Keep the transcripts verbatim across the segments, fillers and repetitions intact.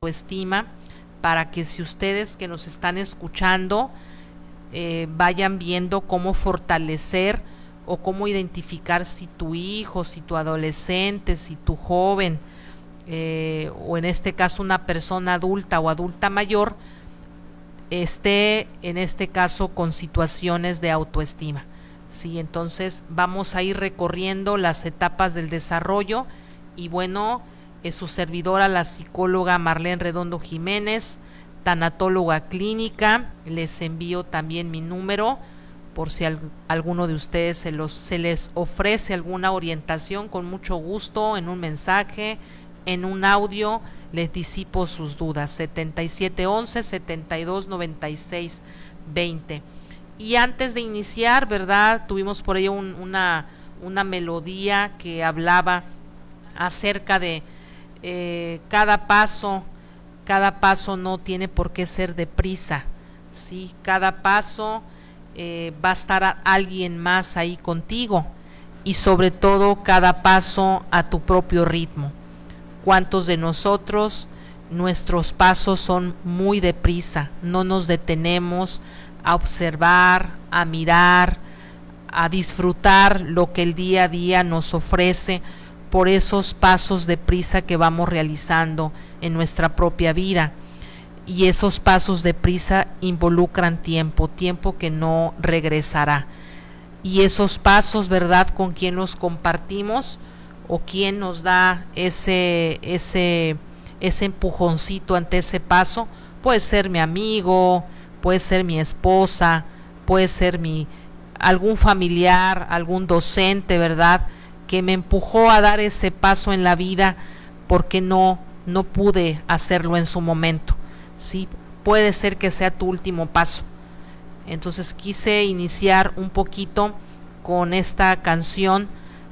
autoestima, para que si ustedes que nos están escuchando eh, vayan viendo cómo fortalecer o cómo identificar si tu hijo, si tu adolescente, si tu joven, eh, o en este caso una persona adulta o adulta mayor, esté en este caso con situaciones de autoestima. Sí, entonces vamos a ir recorriendo las etapas del desarrollo y bueno, es su servidora, la psicóloga Marlene Redondo Jiménez, tanatóloga clínica. Les envío también mi número por si al, alguno de ustedes se, los, se les ofrece alguna orientación, con mucho gusto, en un mensaje, en un audio, les disipo sus dudas. Setenta y siete once, setenta y dos noventa y seis veinte. Y antes de iniciar, ¿verdad? Tuvimos por ello un, una, una melodía que hablaba acerca de eh, cada paso, cada paso no tiene por qué ser deprisa, ¿sí? Cada paso eh, va a estar a alguien más ahí contigo y sobre todo cada paso a tu propio ritmo. ¿Cuántos de nosotros, nuestros pasos son muy deprisa? No nos detenemos a observar, a mirar, a disfrutar lo que el día a día nos ofrece por esos pasos de prisa que vamos realizando en nuestra propia vida. Y esos pasos de prisa involucran tiempo, tiempo que no regresará. Y esos pasos, ¿verdad?, con quién los compartimos o quién nos da ese, ese, ese empujoncito ante ese paso. Puede ser mi amigo, puede ser mi esposa, puede ser mi algún familiar, algún docente, ¿verdad?, que me empujó a dar ese paso en la vida porque no, no pude hacerlo en su momento. Sí, puede ser que sea tu último paso. Entonces quise iniciar un poquito con esta canción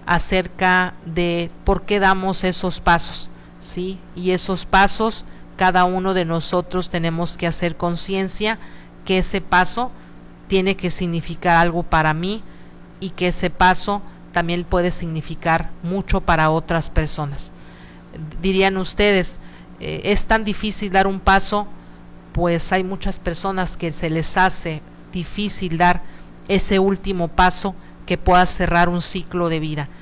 acerca de por qué damos esos pasos, ¿sí? Y esos pasos, cada uno de nosotros tenemos que hacer conciencia que ese paso tiene que significar algo para mí y que ese paso también puede significar mucho para otras personas. Dirían ustedes, eh, es tan difícil dar un paso. Pues hay muchas personas que se les hace difícil dar ese último paso que pueda cerrar un ciclo de vida.